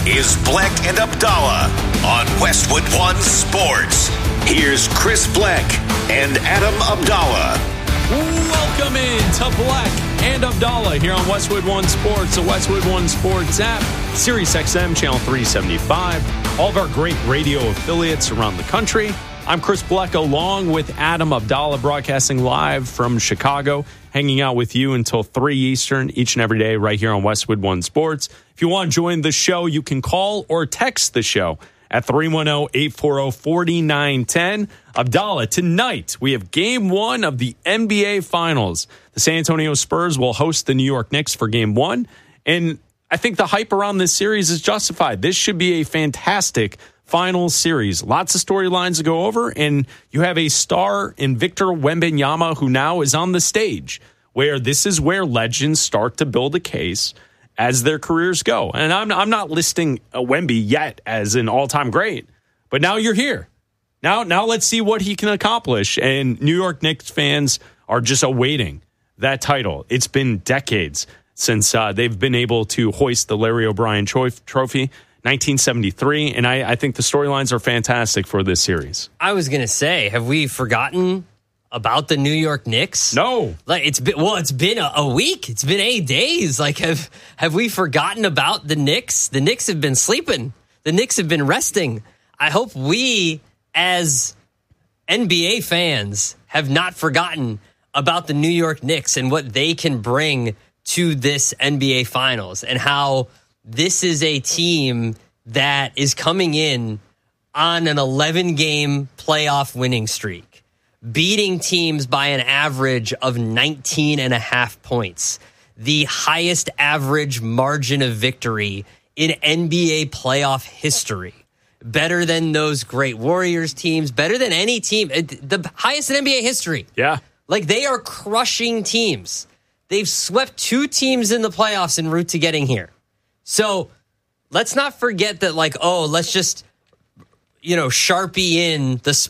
is Bleck and Abdallah on Westwood One Sports. Here's Chris Bleck and Adam Abdallah. Welcome in to Bleck and Abdallah here on Westwood One Sports, the Westwood One Sports app, Sirius XM, channel 375, all of our great radio affiliates around the country. I'm Chris Bleck along with Adam Abdallah, broadcasting live from Chicago, hanging out with you until 3 Eastern each and every day right here on Westwood One Sports. If you want to join the show, you can call or text the show at 310-840-4910. Abdallah, tonight we have Game 1 of the NBA Finals. The San Antonio Spurs will host the New York Knicks for Game 1, and I think the hype around this series is justified. This should be a fantastic Finals series. Lots of storylines to go over, and you have a star in Victor Wembanyama who now is on the stage, where this is where legends start to build a case as their careers go. And I'm not listing Wemby yet as an all-time great, but now you're here. Now let's see what he can accomplish. And New York Knicks fans are just awaiting that title. It's been decades since they've been able to hoist the Larry O'Brien Trophy, 1973, and I think the storylines are fantastic for this series. I was going to say, have we forgotten about the New York Knicks? No. Like it's been a week. It's been 8 days. Like have we forgotten about the Knicks? The Knicks have been sleeping. The Knicks have been resting. I hope we as NBA fans have not forgotten about the New York Knicks and what they can bring to this NBA Finals, and how this is a team that is coming in on an 11-game playoff winning streak, beating teams by an average of 19.5 points, the highest average margin of victory in NBA playoff history. Better than those great Warriors teams, better than any team, the highest in NBA history. Yeah. Like, they are crushing teams. They've swept 2 teams in the playoffs en route to getting here. So let's not forget that, let's just, Sharpie in